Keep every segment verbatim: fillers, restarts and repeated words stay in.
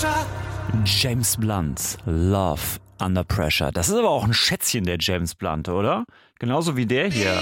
James Blunt, Love Under Pressure. Das ist aber auch ein Schätzchen, der James Blunt, oder? Genauso wie der hier.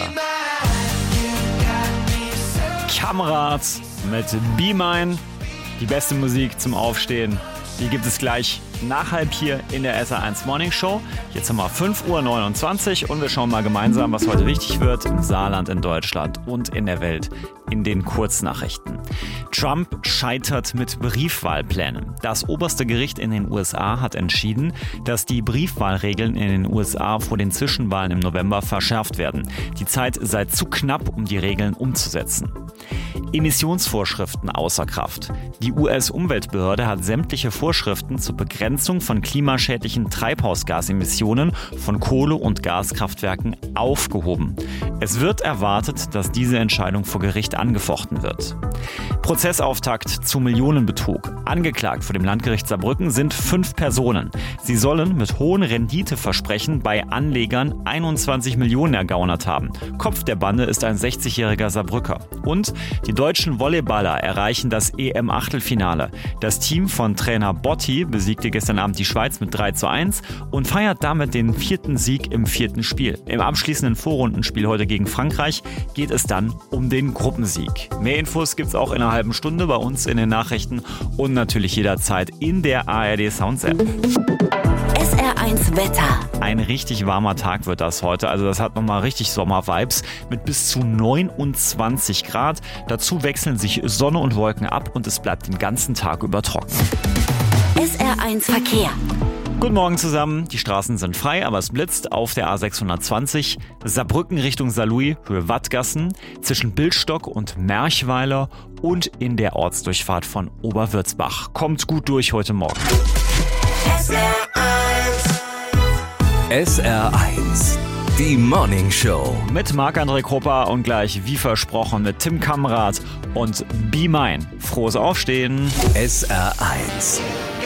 Kamerad mit Be Mine. Die beste Musik zum Aufstehen. Die gibt es gleich nach halb hier in der S R eins Morning Show. Jetzt haben wir fünf Uhr neunundzwanzig und wir schauen mal gemeinsam, was heute wichtig wird im Saarland, in Deutschland und in der Welt in den Kurznachrichten. Trump scheitert mit Briefwahlplänen. Das oberste Gericht in den U S A hat entschieden, dass die Briefwahlregeln in den U S A vor den Zwischenwahlen im November verschärft werden. Die Zeit sei zu knapp, um die Regeln umzusetzen. Emissionsvorschriften außer Kraft. Die U S-Umweltbehörde hat sämtliche Vorschriften zur Begrenzung von klimaschädlichen Treibhausgasemissionen von Kohle- und Gaskraftwerken aufgehoben. Es wird erwartet, dass diese Entscheidung vor Gericht angefochten wird. Prozessauftakt zu Millionenbetrug. Angeklagt vor dem Landgericht Saarbrücken sind fünf Personen. Sie sollen mit hohen Renditeversprechen bei Anlegern einundzwanzig Millionen ergaunert haben. Kopf der Bande ist ein sechzigjähriger Saarbrücker. Und die deutschen Volleyballer erreichen das E M-Achtelfinale. Das Team von Trainer Botti besiegte gestern Abend die Schweiz mit drei zu eins und feiert damit den vierten Sieg im vierten Spiel. Im abschließenden Vorrundenspiel heute gegen Frankreich geht es dann um den Gruppensieg. Mehr Infos gibt's auch in einer halben Stunde bei uns in den Nachrichten und natürlich jederzeit in der A R D Sounds App. S R eins Wetter. Ein richtig warmer Tag wird das heute, also das hat nochmal richtig Sommer-Vibes mit bis zu neunundzwanzig Grad. Dazu wechseln sich Sonne und Wolken ab und es bleibt den ganzen Tag über trocken. S R eins Verkehr. Guten Morgen zusammen. Die Straßen sind frei, aber es blitzt auf der A sechshundertzwanzig. Saarbrücken Richtung Saarlouis, Höhe Wattgassen, zwischen Bildstock und Merchweiler und in der Ortsdurchfahrt von Oberwürzbach. Kommt gut durch heute Morgen. S R eins. S R eins, die Morning Show. Mit Marc-André Krupper und gleich wie versprochen mit Tim Kamrat und Be Mine. Frohes Aufstehen. S R eins.